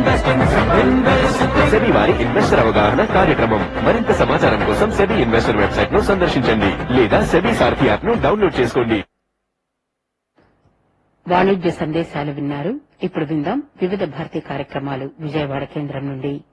SEBI వారి investor అవగాహన కార్యక్రమం. మరింత సమాచారం కోసం సెబీ ఇన్వెస్టర్ వెబ్సైట్ ను సందర్శించండి లేదా సెబీ సారథి యాప్ ను డౌన్లోడ్ చేసుకోండి. వాణిజ్య సందేశాలు విన్నారు. ఇప్పుడు విందాం వివిధ భారతీయ కార్యక్రమాలు విజయవాడ కేంద్రం నుండి.